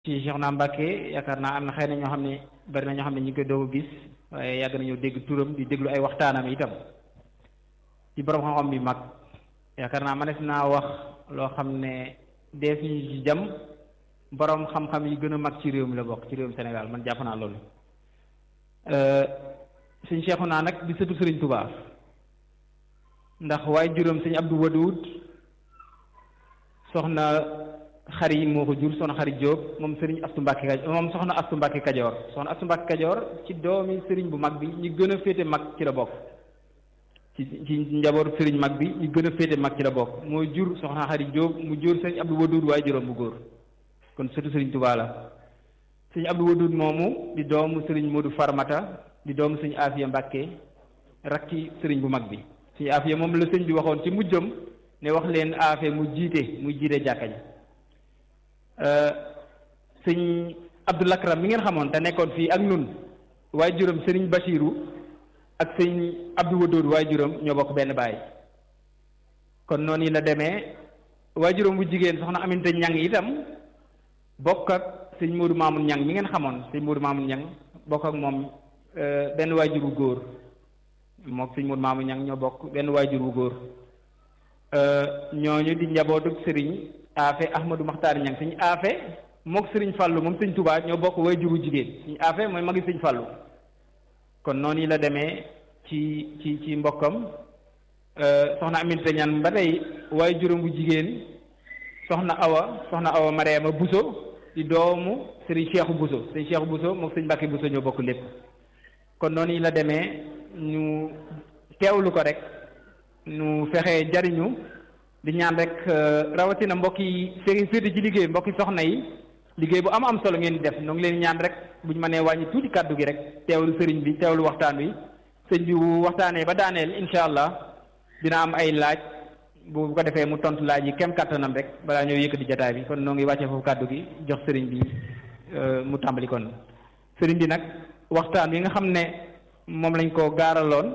ci Cheikhouna Mbacké yaakaar naa am na xëy na ñoo xam ne bari na ñoo xam ne ñu ngi koy doog a gis waaye yàgg nañoo dégg turam di déglu ay waxtaanam itam ci borom xam-xam bi mag yaakaar naa manees naa wax loo xam ne dee fi ñu ci jam borom xam-xam yi gën a mag ci réew mi la bokk ci réewum Sénégal man jàpp naa loolu sëñ Cheikhouna nag di sëtu Sëriñ Touba ndax waaye juróom sëñ Abdou Wadoud soxna xar yi moo ko jur soxna xari Jóob moom sëriñ Astu Mbàkke Kajoor moom soxna Astu Mbàkke Kajoor soxna Astu Mbàkke Kajoor ci doomi sëriñ bu mag bi ñu gën a féete mag ci la bokk ci njaboot sëriñ mag bi ñu gën a féete mag ci la bokk moo jur soxna xari Jóob mu jur sëriñ Abdou Wadoud waaye juróom bu góor kon sëtu sëriñ Tuubaa la sëriñ Abdou Wadoud moomu di doomu sëriñ Modou Farmata di doomu sëriñ Afiya Mbàkke rakki sëriñ bu mag bi sëriñ Afiya moom la sëñ bi waxoon ci mujjam ne wax leen Afiya muy jiite jàkka ji sëñ Abdou Lakram mi ngeen xamoon te nekkoon fii ak nun waaye juróom sëriñ Basiiru ak sëñ Abdou Wadoud waaye juróom ñoo bokk benn baay kon noonu la demee waaye juróom bu jigéen soxna Aminta Ñang itam bokk ak sëñ Modou Mamoun Ñang mi ngeen xamoon sëñ Modou Mamoun Ñang bokk ak moom benn waajur wu góor mook sëñ Modou Mamoun Ñang ñoo bokk benn waajur wu góor ñooñu di njabootuk sëriñ Afe Ahmadou Maxtaar Ñang sëñ Afe mook sëriñ Fàllu moom sëñ Touba ñoo bokk waajur wu jigéen sëñ Afe mooy magi sëñ Fàllu kon noonu la demee ci mbokkam soxna Aminta Ñang ba tey waaye juróom bu jigéen soxna Awa Mariama Buso di doomu sëriñ Cheikhu Buso sëriñ Cheikhu Buso mook sëñ Mbàkke Buso ñoo bokk lépp kon noonu la demee ñu teewlu ko rek ñu fexe jariñu di ñaan rek rawatina mbokk yi féete ci liggéey mbokki soxna yi liggéey bu am solo ngeen di def ñoo ngi leen ñaan rek bu ñu mënee wàññi tuuti kàddu gi rek teewlu sëriñ bi teewlu waxtaan wi sëñ bi bu waxtaanee ba daaneel incha allah dina am ay laaj bu ko defee mu tontu laaj yi kem kàttanam rek balaa ñëw yëkkati jataay bi kon noo ngi wàccee foofu kàddu gi jox sëriñ bi mu tàmbali kon sëriñ bi nag waxtaan wi nga xam ne moom lañ ko gaaraloon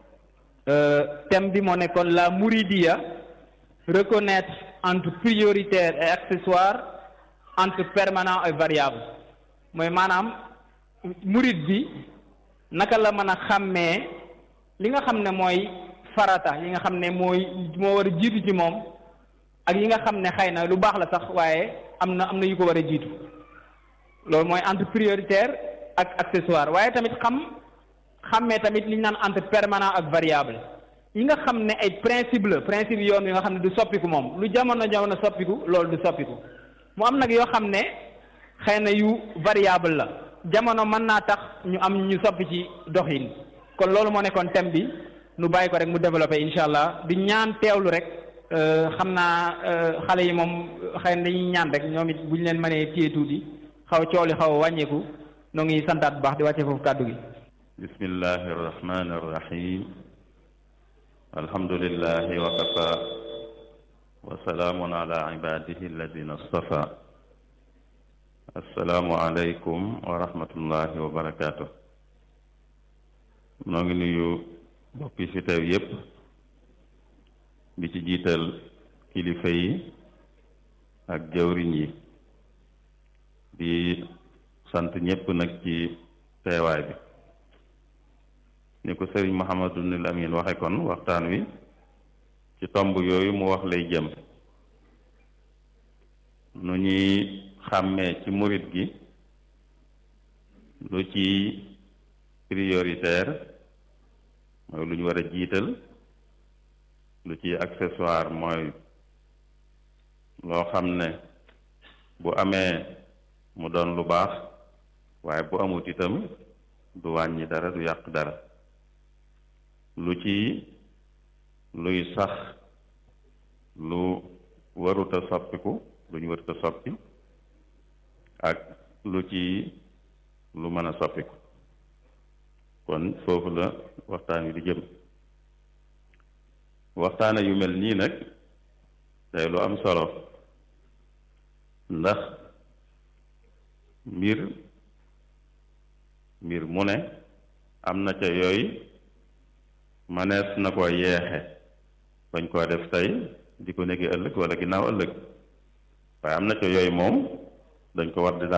thème bi moo nekkoon la mouridiya reconnaître entre prioritaire et accessoire entre permanent et variable mooy maanaam murid bi naka la mën a xàmmee li nga xam ne mooy farata yi nga xam ne moo war a jiitu ci moom ak yi nga xam ne xëy na lu baax la sax waaye am na yu ko war a jiitu loolu mooy entre prioritaire ak accessoire waaye tamit xàmmee tamit li ñu naan entre permanent ak variable yi nga xam ne ay principe yoon yi nga xam ne du soppiku moom lu jamono soppiku loolu du soppiku mu am nag yoo xam ne xëy na yu variable la jamono mën naa tax ñu am ñu soppi ci doxin kon loolu moo nekkoon thème bi nu bàyyi ko rek mu développé incha allah di ñaan teewlu rek xam naa xale yi moom xëy na dañuy ñaan rek ñoom it bu ñu leen mënee téye tuuti coow li xaw a wàññeeku noo ngi santaat bu baax di wàccee foofu kàddu gi. bismillahi arrahmani arrahim alhamdulillahi wa kafa wa salaamun ala ibadihi alladina astafa assalaamu aleykum wa rahmatullahi wa barakaatu. noo ngi nuyu mbokk yi fi teew yépp di ci jiital kilifa yi ak jawriñ yi di sant ñépp nag ci teewaay bi ni ko sëriñ Mouhamadul Amin waxe kon waxtaan wi ci tomb yooyu mu wax lay jëm nu ñuy xàmmee ci murit gi lu ci prioritaire mooy lu ñu war a jiital lu ci accessoire mooy loo xam ne bu amee mu doon lu baax waaye bu amut itam du wàññi dara du yàq dara lu ci luy sax lu waruta soppiku lu ñu waruta soppi ak lu ci lu mën a soppiku kon foofu la waxtaan wi di jëm waxtaana yu mel nii nag day lu am solo ndax mbir mu ne am na ca yooyu manees na ko yeexe bañ koo def tey di ko nekki ëllëg wala ginnaaw ëllëg waaye am na ca yooyu moom dañ ko war di